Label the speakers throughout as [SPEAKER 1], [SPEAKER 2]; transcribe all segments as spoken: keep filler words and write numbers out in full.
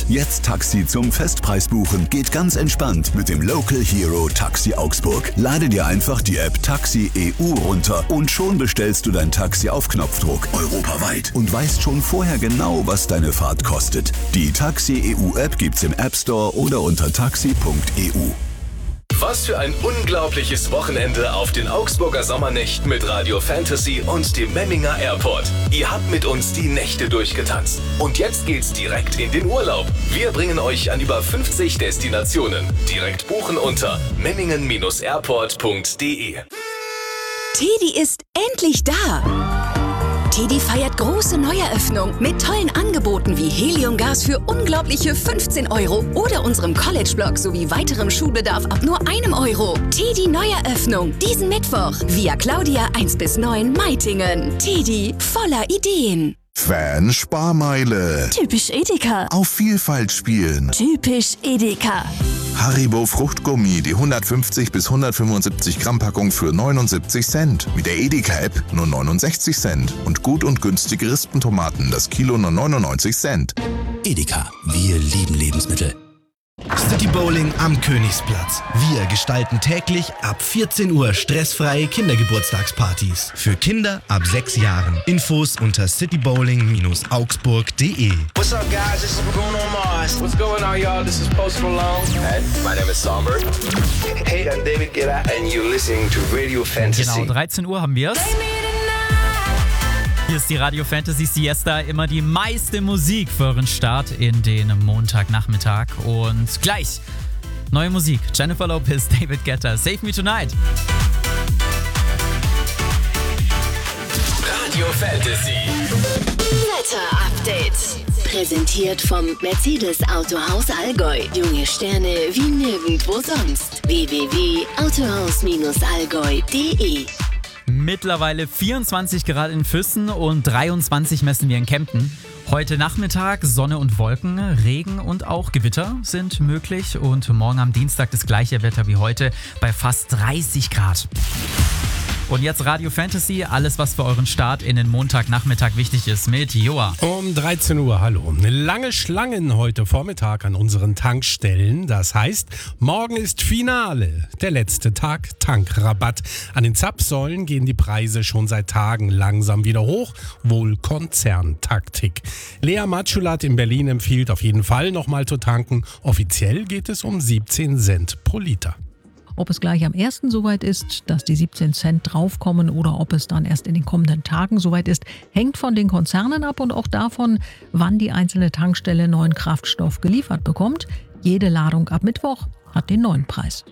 [SPEAKER 1] Jetzt Taxi zum Festpreis buchen geht ganz entspannt mit dem Local Hero Taxi Augsburg. Lade dir einfach die App Taxi E U runter und schon bestellst du dein Taxi auf Knopfdruck europaweit und weißt schon vorher genau, was deine Fahrt kostet. Die Taxi E U App gibt's im App Store oder unter taxi punkt e u.
[SPEAKER 2] Was für ein unglaubliches Wochenende auf den Augsburger Sommernächten mit Radio Fantasy und dem Memminger Airport. Ihr habt mit uns die Nächte durchgetanzt. Und jetzt geht's direkt in den Urlaub. Wir bringen euch an über fünfzig Destinationen. Direkt buchen unter memmingen Bindestrich airport punkt de.
[SPEAKER 3] Teddy ist endlich da! Teddy feiert große Neueröffnung mit tollen Angeboten wie Heliumgas für unglaubliche fünfzehn Euro oder unserem College-Blog sowie weiterem Schulbedarf ab nur einem Euro. Teddy Neueröffnung diesen Mittwoch via Claudia eins bis neun Meitingen. Teddy voller Ideen.
[SPEAKER 4] Fan Sparmeile.
[SPEAKER 3] Typisch Edeka.
[SPEAKER 4] Auf Vielfalt spielen.
[SPEAKER 3] Typisch Edeka.
[SPEAKER 4] Haribo Fruchtgummi, die hundertfünfzig bis hundertfünfundsiebzig Gramm Packung für neunundsiebzig Cent. Mit der Edeka-App nur neunundsechzig Cent. Und gut und günstige Rispentomaten, das Kilo nur neunundneunzig Cent.
[SPEAKER 5] Edeka, wir lieben Lebensmittel.
[SPEAKER 6] City Bowling am Königsplatz. Wir gestalten täglich ab vierzehn Uhr stressfreie Kindergeburtstagspartys. Für Kinder ab sechs Jahren. Infos unter city bowling Bindestrich augsburg punkt de.
[SPEAKER 7] What's up, guys? This is Bruno Mars. What's going on, y'all? This is Post Malone.
[SPEAKER 2] And my name is Somber.
[SPEAKER 7] Hey, I'm David Guetta and you're listening to Radio Fantasy.
[SPEAKER 8] Genau, dreizehn Uhr haben wir es. Hier ist die Radio Fantasy Siesta, immer die meiste Musik für euren Start in den Montagnachmittag. Und gleich neue Musik. Jennifer Lopez, David Guetta, Save Me Tonight.
[SPEAKER 2] Radio Fantasy.
[SPEAKER 9] Wetter-Update. Präsentiert vom Mercedes Autohaus Allgäu. Junge Sterne wie nirgendwo sonst. w w w punkt autohaus allgäu punkt de.
[SPEAKER 8] Mittlerweile vierundzwanzig Grad in Füssen und dreiundzwanzig messen wir in Kempten. Heute Nachmittag Sonne und Wolken, Regen und auch Gewitter sind möglich. Und morgen am Dienstag das gleiche Wetter wie heute bei fast dreißig Grad. Und jetzt Radio Fantasy, alles was für euren Start in den Montagnachmittag wichtig ist mit Joa.
[SPEAKER 10] Um dreizehn Uhr, hallo. Lange Schlangen heute Vormittag an unseren Tankstellen. Das heißt, morgen ist Finale. Der letzte Tag Tankrabatt. An den Zapfsäulen gehen die Preise schon seit Tagen langsam wieder hoch. Wohl Konzerntaktik. Lea Matschulat in Berlin empfiehlt auf jeden Fall nochmal zu tanken. Offiziell geht es um siebzehn Cent pro Liter.
[SPEAKER 11] Ob es gleich am ersten soweit ist, dass die siebzehn Cent draufkommen oder ob es dann erst in den kommenden Tagen soweit ist, hängt von den Konzernen ab und auch davon, wann die einzelne Tankstelle neuen Kraftstoff geliefert bekommt. Jede Ladung ab Mittwoch hat den neuen Preis.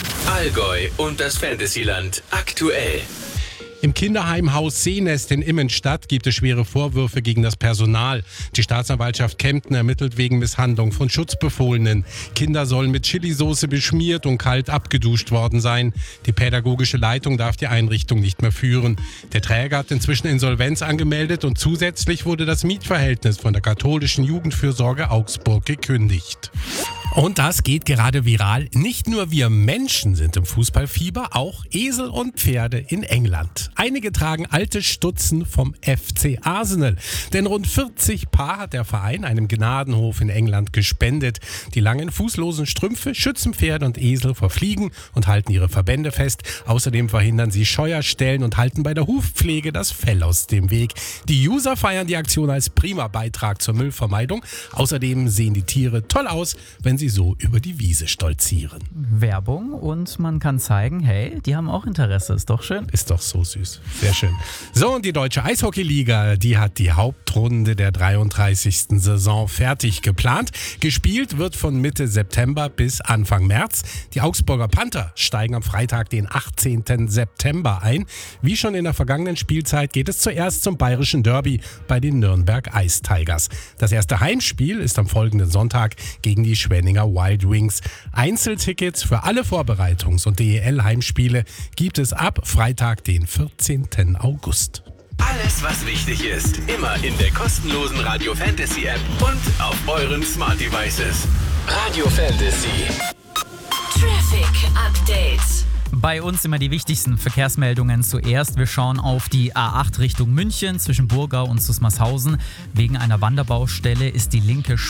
[SPEAKER 2] Allgäu und das Fantasyland aktuell.
[SPEAKER 10] Im Kinderheimhaus Seenest in Immenstadt gibt es schwere Vorwürfe gegen das Personal. Die Staatsanwaltschaft Kempten ermittelt wegen Misshandlung von Schutzbefohlenen. Kinder sollen mit Chilisauce beschmiert und kalt abgeduscht worden sein. Die pädagogische Leitung darf die Einrichtung nicht mehr führen. Der Träger hat inzwischen Insolvenz angemeldet und zusätzlich wurde das Mietverhältnis von der katholischen Jugendfürsorge Augsburg gekündigt. Und das geht gerade viral. Nicht nur wir Menschen sind im Fußballfieber, auch Esel und Pferde in England. Einige tragen alte Stutzen vom F C Arsenal. Denn rund vierzig Paar hat der Verein einem Gnadenhof in England gespendet. Die langen fußlosen Strümpfe schützen Pferde und Esel vor Fliegen und halten ihre Verbände fest. Außerdem verhindern sie Scheuerstellen und halten bei der Hufpflege das Fell aus dem Weg. Die User feiern die Aktion als prima Beitrag zur Müllvermeidung. Außerdem sehen die Tiere toll aus, wenn sie so über die Wiese stolzieren.
[SPEAKER 8] Werbung und man kann zeigen, hey, die haben auch Interesse, ist doch schön.
[SPEAKER 10] Ist doch so süß, sehr schön. So, und die Deutsche Eishockeyliga, die hat die Hauptrunde der dreiunddreißigsten Saison fertig geplant. Gespielt wird von Mitte September bis Anfang März. Die Augsburger Panther steigen am Freitag, den achtzehnten September ein. Wie schon in der vergangenen Spielzeit geht es zuerst zum bayerischen Derby bei den Nürnberg Ice Tigers. Das erste Heimspiel ist am folgenden Sonntag gegen die Schwenninger Wild Wings. Einzeltickets für alle Vorbereitungs- und D E L-Heimspiele gibt es ab Freitag, den vierzehnten August.
[SPEAKER 2] Alles, was wichtig ist, immer in der kostenlosen Radio Fantasy App und auf euren Smart Devices. Radio Fantasy.
[SPEAKER 9] Traffic Update.
[SPEAKER 8] Bei uns immer die wichtigsten Verkehrsmeldungen zuerst. Wir schauen auf die A acht Richtung München zwischen Burgau und Susmarshausen. Wegen einer Wanderbaustelle ist die linke